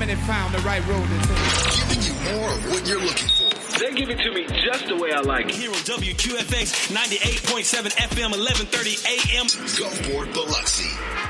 many found the right road to take? Giving you more of what you're looking for. They give it to me just the way I like it. Here on WQFX 98.7 FM, 1130 AM. Gulfport, Biloxi.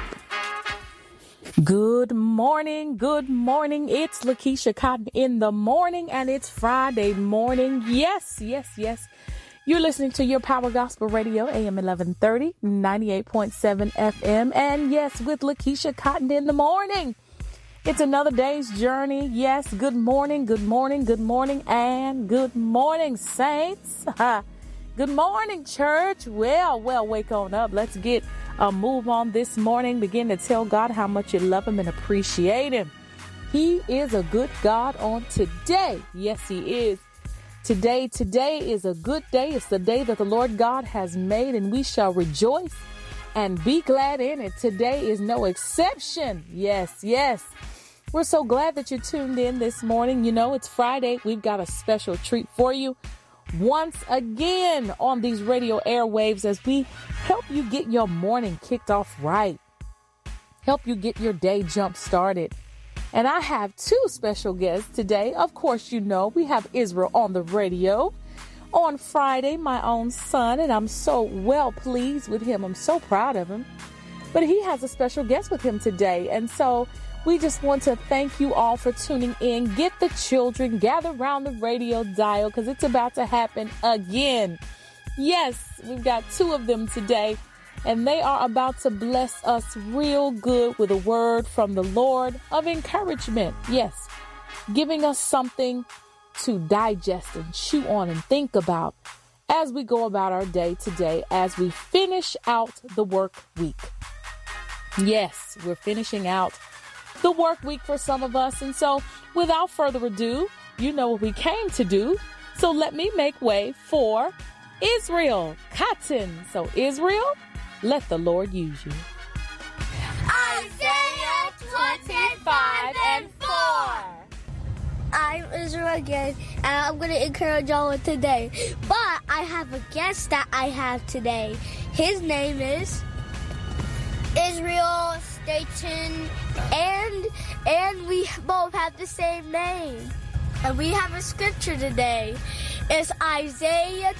Good morning. Good morning. It's Lakeisha Cotton in the morning, and it's Friday morning. Yes. You're listening to your Power Gospel Radio, AM 1130, 98.7 FM. And yes, with Lakeisha Cotton in the morning. It's another day's journey. Yes, good morning, good morning, good morning, and good morning, saints. Good morning, church. Well, wake on up. Let's get a move on this morning. Begin to tell God how much you love him and appreciate him. He is a good God on today. Yes, he is. Today is a good day. It's the day that the Lord God has made, and we shall rejoice and be glad in it. Today is no exception. Yes. We're so glad that you tuned in this morning. You know, it's Friday. We've got a special treat for you once again on these radio airwaves as we help you get your morning kicked off right, help you get your day jump started. And I have two special guests today. Of course, you know, we have Israel on the radio on Friday, my own son, and I'm so well pleased with him. I'm so proud of him. But he has a special guest with him today. And so we just want to thank you all for tuning in. Get the children, gather around the radio dial, because it's about to happen again. Yes, we've got two of them today, and they are about to bless us real good with a word from the Lord of encouragement. Yes, giving us something to digest and chew on and think about as we go about our day today, as we finish out the work week. Yes, we're finishing out the work week for some of us. And so without further ado, you know what we came to do. So let me make way for Israel Cotton. So Israel, let the Lord use you. Isaiah 25:4. I'm Israel again, and I'm going to encourage y'all today. But I have a guest that I have today. His name is Israel Staten, and we both have the same name. And we have a scripture today. It's Isaiah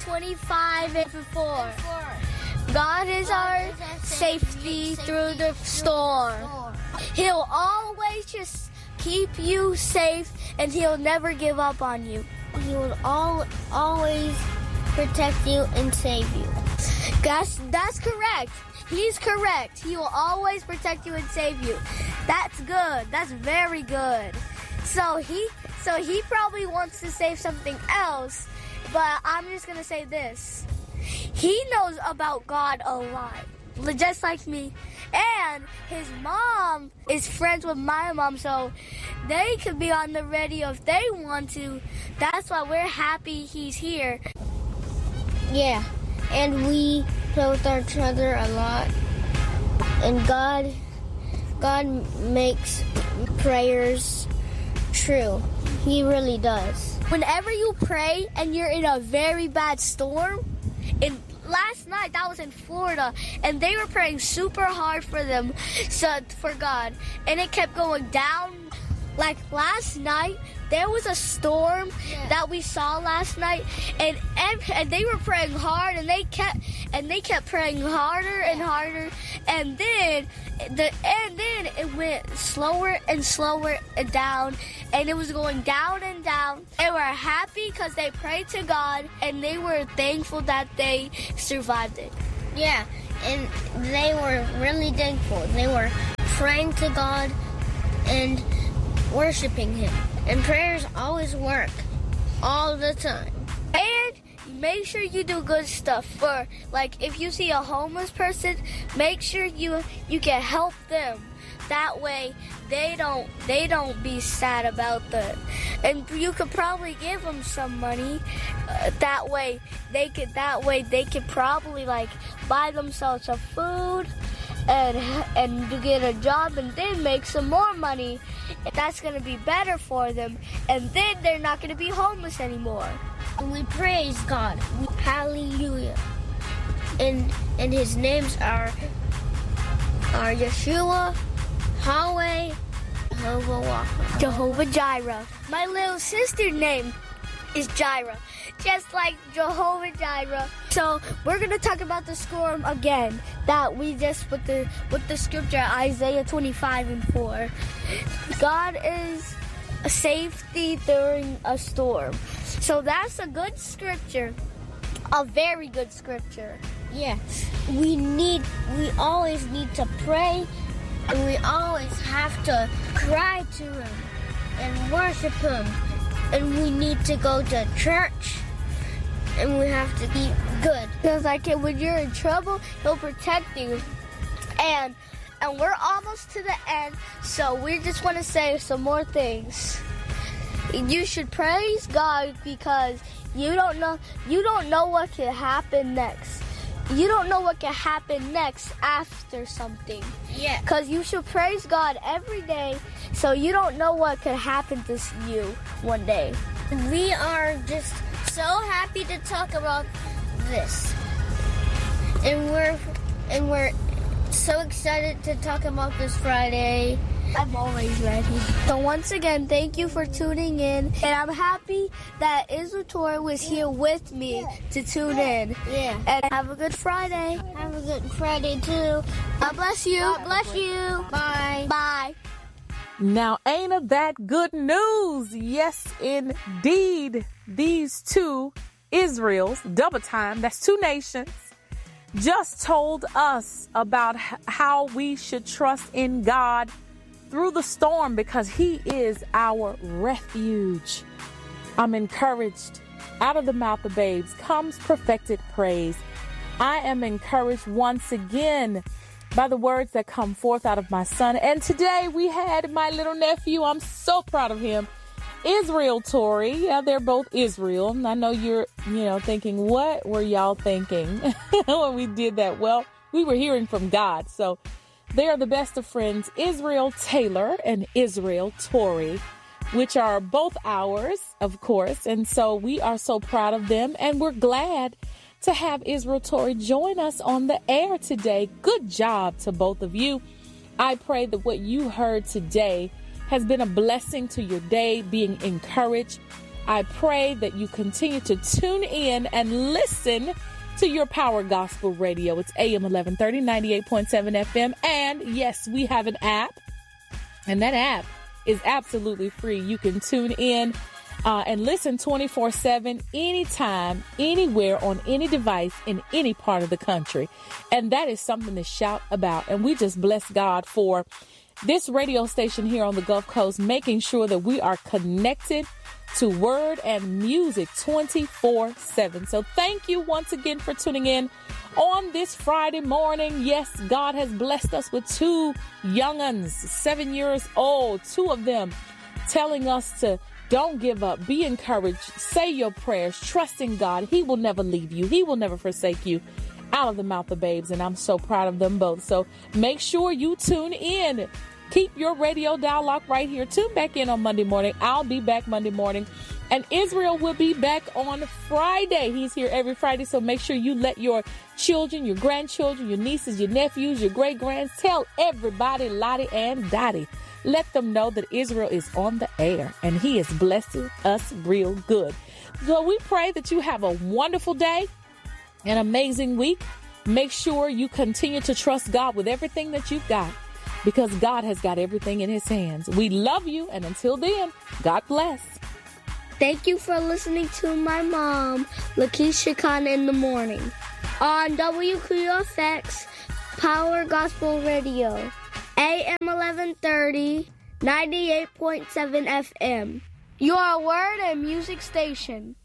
25:4. God is our safety through the storm. He'll always just keep you safe, and he'll never give up on you. He will always protect you and save you. That's correct. He's correct. He will always protect you and save you. That's good. That's very good. So he probably wants to say something else, but I'm just going to say this. He knows about God a lot, just like me. And his mom is friends with my mom, so they could be on the radio if they want to. That's why we're happy he's here. Yeah, and we play with each other a lot. And God makes prayers true. He really does. Whenever you pray and you're in a very bad storm, and last night that was in Florida, and they were praying super hard for God, and it kept going down. Like last night, there was a storm that we saw last night, and they were praying hard, and they kept praying harder and harder, and then it went slower and slower and down, and it was going down and down. They were happy because they prayed to God, and they were thankful that they survived it. Yeah, and they were really thankful. They were praying to God and worshiping him. And prayers always work, all the time. And make sure you do good stuff. For, like, if you see a homeless person, make sure you can help them. That way, they don't be sad about that. And you could probably give them some money. That way they could probably like buy themselves some food and get a job, and then make some more money. That's going to be better for them, and then they're not going to be homeless anymore. And we praise God. Hallelujah. And his names are Yeshua, Yahweh, Jehovah Jireh. My little sister's name is Jireh, just like Jehovah Jireh. So we're gonna talk about the storm again that we just with the scripture Isaiah 25:4. God is a safety during a storm. So that's a good scripture, a very good scripture. Yes, we always need to pray, and we always have to cry to Him and worship Him. And we need to go to church, and we have to be good. Because like when you're in trouble, He'll protect you. And we're almost to the end, so we just want to say some more things. You should praise God because you don't know what can happen next. You don't know what can happen next after something. Yeah. Because you should praise God every day, so you don't know what could happen to you one day. We are just so happy to talk about this. And we're so excited to talk about this Friday. I'm always ready. So once again, thank you for tuning in. And I'm happy that Israel Tori was here with me to tune in. Yeah. And have a good Friday. Have a good Friday too. God bless you. God bless you. Bye. Bye. Now, ain't it that good news? Yes, indeed. These two Israels, double time, that's two nations, just told us about how we should trust in God through the storm because He is our refuge. I'm encouraged. Out of the mouth of babes comes perfected praise. I am encouraged once again by the words that come forth out of my son. And today we had my little nephew. I'm so proud of him. Israel Tori. Yeah, they're both Israel. I know you're, thinking, what were y'all thinking when we did that? Well, we were hearing from God. So they are the best of friends, Israel Taylor and Israel Tori, which are both ours, of course. And so we are so proud of them. And we're glad to have Israel Tori join us on the air today. Good job to both of you. I pray that what you heard today has been a blessing to your day, being encouraged. I pray that you continue to tune in and listen to your Power Gospel Radio. It's AM 1130, 98.7 FM. And yes, we have an app, and that app is absolutely free. You can tune in and listen 24/7, anytime, anywhere, on any device, in any part of the country. And that is something to shout about. And we just bless God for this radio station here on the Gulf Coast, making sure that we are connected to word and music 24/7. So thank you once again for tuning in on this Friday morning. Yes, God has blessed us with two young'uns, 7 years old, two of them telling us to don't give up, be encouraged, say your prayers, trust in God. He will never leave you. He will never forsake you. Out of the mouth of babes. And I'm so proud of them both. So make sure you tune in. Keep your radio dial locked right here. Tune back in on Monday morning. I'll be back Monday morning. And Israel will be back on Friday. He's here every Friday. So make sure you let your children, your grandchildren, your nieces, your nephews, your great-grands, tell everybody, Lottie and Dottie. Let them know that Israel is on the air and he is blessing us real good. So we pray that you have a wonderful day, an amazing week. Make sure you continue to trust God with everything that you've got, because God has got everything in his hands. We love you. And until then, God bless. Thank you for listening to my mom, Lakeisha Khan, in the morning on WQFX Power Gospel Radio, AM 1130, 98.7 FM. Your word and music station.